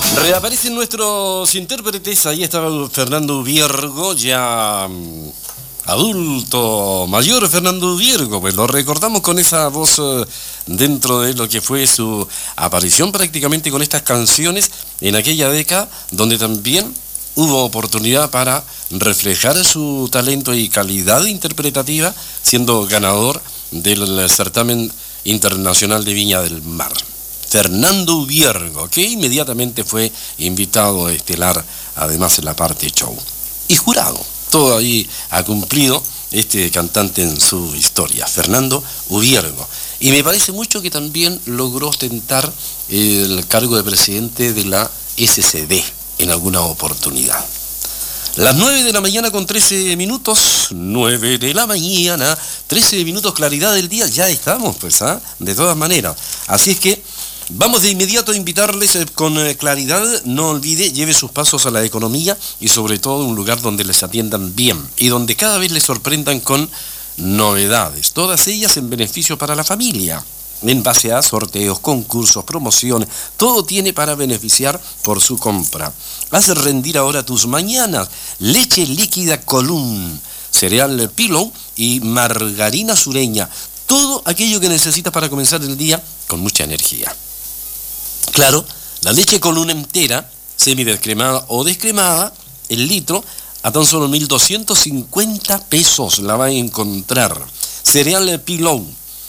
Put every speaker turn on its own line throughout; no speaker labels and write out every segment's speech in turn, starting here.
Reaparecen nuestros intérpretes. Ahí estaba Fernando Viergo, ya adulto, mayor Fernando Viergo. Pues lo recordamos con esa voz dentro de lo que fue su aparición prácticamente con estas canciones en aquella década, donde también hubo oportunidad para reflejar su talento y calidad interpretativa, siendo ganador del certamen internacional de Viña del Mar. Fernando Viergo, que inmediatamente fue invitado a estelar, además en la parte show. Y jurado, todo ahí ha cumplido este cantante en su historia, Fernando Viergo. Y me parece mucho que también logró ostentar el cargo de presidente de la SCD en alguna oportunidad. Las 9 de la mañana con 13 minutos, 9 de la mañana, 13 minutos, claridad del día, ya estamos, pues, de todas maneras. Así es que vamos de inmediato a invitarles con claridad, no olvide, lleve sus pasos a la economía y sobre todo un lugar donde les atiendan bien y donde cada vez les sorprendan con novedades, todas ellas en beneficio para la familia, en base a sorteos, concursos, promociones, todo tiene para beneficiar por su compra. Haz rendir ahora tus mañanas, leche líquida Column, cereal Pillow y margarina sureña, todo aquello que necesitas para comenzar el día con mucha energía. Claro, la leche Column entera, semidescremada o descremada, el litro, a tan solo 1.250 pesos la va a encontrar. Cereal Pillow,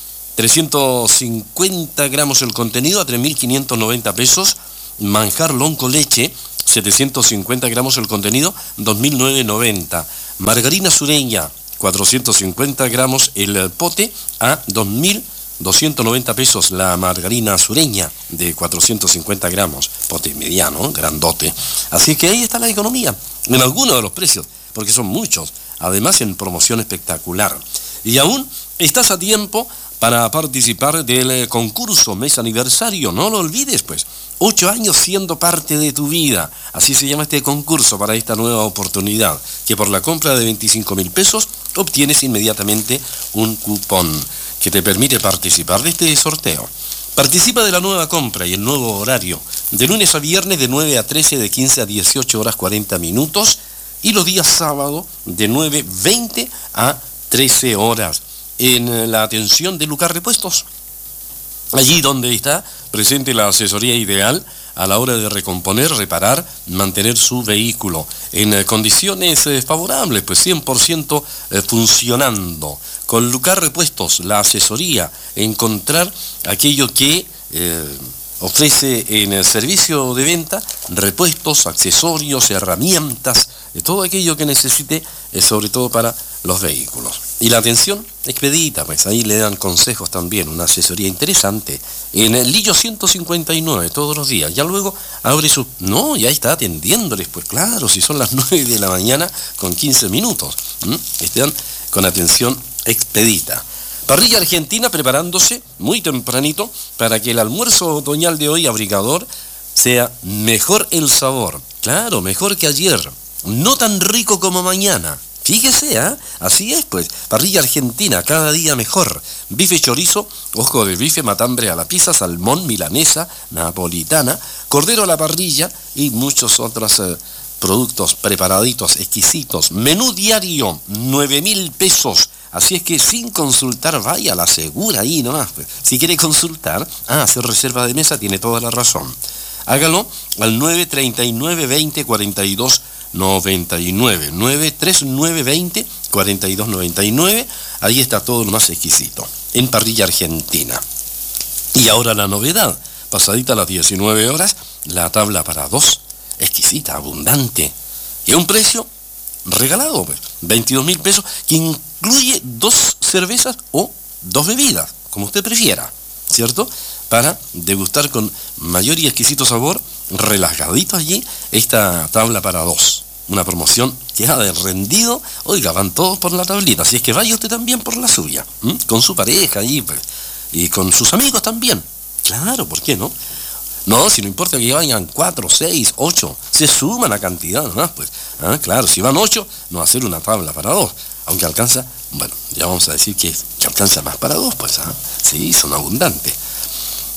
350 gramos el contenido a 3.590 pesos. Manjar Long con leche, 750 gramos el contenido, 2.990. Margarina sureña, 450 gramos el pote a 2.290 pesos la margarina sureña de 450 gramos, pote mediano, grandote. Así que ahí está la economía, en algunos de los precios, porque son muchos, además en promoción espectacular. Y aún estás a tiempo para participar del concurso Mes Aniversario, no lo olvides pues, 8 años siendo parte de tu vida, así se llama este concurso para esta nueva oportunidad, que por la compra de 25.000 pesos obtienes inmediatamente un cupón que te permite participar de este sorteo. Participa de la nueva compra y el nuevo horario, de lunes a viernes de 9 a 13, de 15 a 18 horas 40 minutos, y los días sábado de 9:20 a 13 horas, en la atención de Lucar Repuestos, allí donde está presente la asesoría ideal a la hora de recomponer, reparar, mantener su vehículo en condiciones favorables, pues 100% funcionando. Con Lucar Repuestos, la asesoría, encontrar aquello que ofrece en el servicio de venta, repuestos, accesorios, herramientas, todo aquello que necesite, sobre todo para los vehículos. Y la atención expedita, pues ahí le dan consejos también, una asesoría interesante. En el Lillo 159, todos los días. Ya luego abre su... No, ya está atendiéndoles, pues claro, si son las 9 de la mañana con 15 minutos. Están con atención expedita. Parrilla Argentina preparándose muy tempranito para que el almuerzo otoñal de hoy, abrigador, sea mejor el sabor. Claro, mejor que ayer. No tan rico como mañana. Fíjese, así es pues, Parrilla Argentina, cada día mejor. Bife chorizo, ojo de bife, matambre a la pizza, salmón, milanesa, napolitana, cordero a la parrilla y muchos otros productos preparaditos, exquisitos. Menú diario, 9.000 pesos. Así es que sin consultar, vaya a la segura ahí nomás. Pues. Si quiere consultar, hacer reserva de mesa, tiene toda la razón. Hágalo al 939 20 42 99, 939 20 42 99, ahí está todo lo más exquisito, en Parrilla Argentina. Y ahora la novedad, pasadita a las 19 horas, la tabla para dos, exquisita, abundante, y a un precio regalado, pues, 22.000 pesos, que incluye 2 cervezas o 2 bebidas, como usted prefiera, ¿cierto? Para degustar con mayor y exquisito sabor, relajadito allí, esta tabla para 2. Una promoción que ha rendido, oiga, van todos por la tablita, así es que vaya usted también por la suya, con su pareja allí, pues, y con sus amigos también. Claro, ¿por qué no? No, si no importa que vayan 4, 6, 8, se suma la cantidad nomás, pues. Claro, si van 8, no va a ser una tabla para 2, aunque alcanza, bueno, ya vamos a decir que alcanza más para 2, pues. Sí, son abundantes.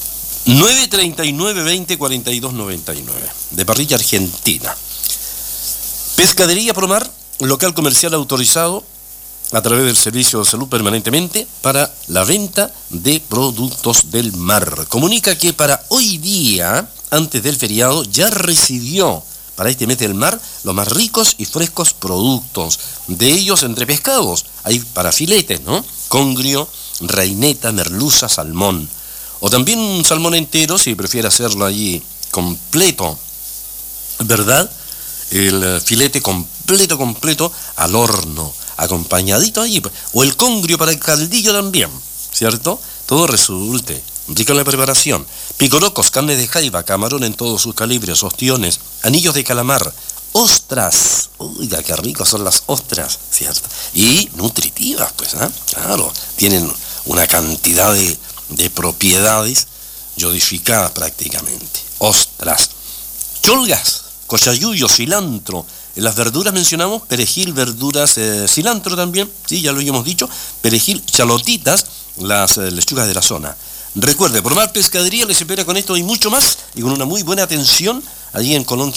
939 20 42 99, de parrilla argentina. Pescadería Promar, local comercial autorizado a través del Servicio de Salud permanentemente para la venta de productos del mar. Comunica que para hoy día, antes del feriado, ya recibió para este mes del mar los más ricos y frescos productos. De ellos, entre pescados, hay para filetes, ¿no? Congrio, reineta, merluza, salmón. O también un salmón entero, si prefiere hacerlo allí completo, ¿verdad? El filete completo al horno, acompañadito allí. O el congrio para el caldillo también, ¿cierto? Todo resulte rico en la preparación. Picorocos, carne de jaiba, camarón en todos sus calibres, ostiones, anillos de calamar, ostras. Oiga, qué ricos son las ostras, ¿cierto? Y nutritivas, pues, ¿eh? Claro, tienen una cantidad de propiedades yodificadas prácticamente. Ostras. Cholgas, cochayuyo, cilantro. En las verduras mencionamos perejil, verduras, cilantro también, sí, ya lo habíamos dicho, perejil, chalotitas, las lechugas de la zona. Recuerde, Promar Pescadería les espera con esto y mucho más, y con una muy buena atención, allí en Colón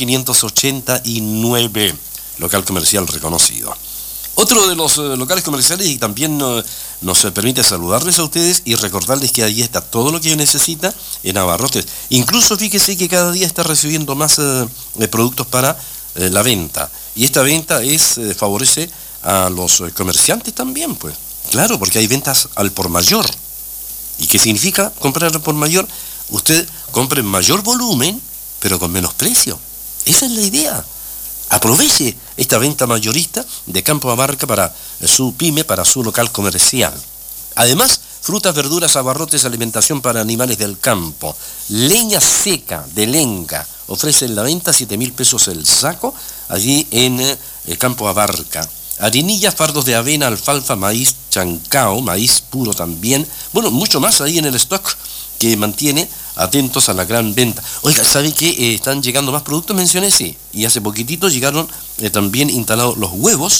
589, local comercial reconocido. Otro de los locales comerciales y también nos permite saludarles a ustedes y recordarles que allí está todo lo que necesita en abarrotes. Incluso fíjese que cada día está recibiendo más productos para la venta. Y esta venta favorece a los comerciantes también, pues. Claro, porque hay ventas al por mayor. ¿Y qué significa comprar al por mayor? Usted compra en mayor volumen, pero con menos precio. Esa es la idea. Aproveche esta venta mayorista de Campo Abarca para su pyme, para su local comercial. Además, frutas, verduras, abarrotes, alimentación para animales del campo. Leña seca de lenga. Ofrece en la venta 7.000 pesos el saco, allí en Campo Abarca. Harinillas, fardos de avena, alfalfa, maíz, chancao, maíz puro también. Bueno, mucho más ahí en el stock que mantiene atentos a la gran venta. Oiga, ¿sabe qué? Están llegando más productos, mencioné, sí. Y hace poquitito llegaron también instalados los huevos,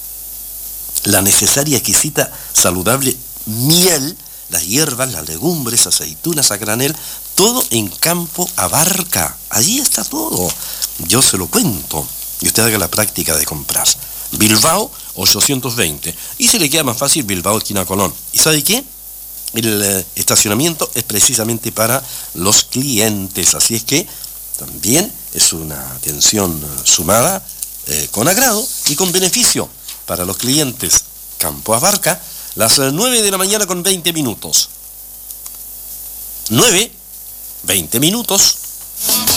la necesaria, exquisita, saludable miel, las hierbas, las legumbres, aceitunas a granel, todo en Campo Abarca. Allí está todo. Yo se lo cuento. Y usted haga la práctica de comprar. Bilbao 820. Y si le queda más fácil, Bilbao esquina Colón. ¿Y sabe qué? El estacionamiento es precisamente para los clientes, así es que también es una atención sumada con agrado y con beneficio para los clientes. Campo Abarca, las 9 de la mañana con 20 minutos. 9, 20 minutos.